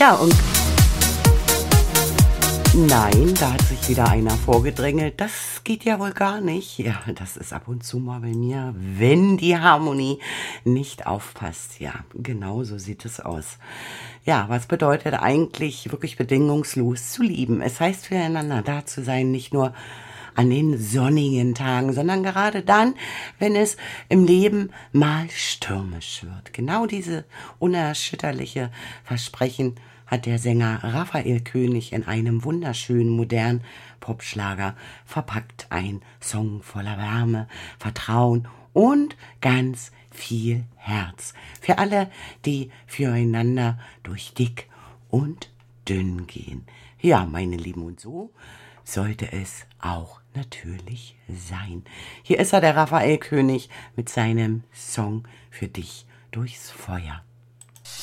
Ja, und nein, da hat sich wieder einer vorgedrängelt. Das geht ja wohl gar nicht. Ja, das ist ab und zu mal bei mir, wenn die Harmonie nicht aufpasst. Ja, genau so sieht es aus. Ja, was bedeutet eigentlich wirklich bedingungslos zu lieben? Es heißt füreinander da zu sein, nicht nur an den sonnigen Tagen, sondern gerade dann, wenn es im Leben mal stürmisch wird. Genau diese unerschütterliche Versprechen hat der Sänger Raphael König in einem wunderschönen modernen Popschlager verpackt. Ein Song voller Wärme, Vertrauen und ganz viel Herz. Für alle, die füreinander durch dick und dünn gehen. Ja, meine Lieben, und so sollte es auch natürlich sein. Hier ist er, der Raphael König, mit seinem Song für dich durchs Feuer.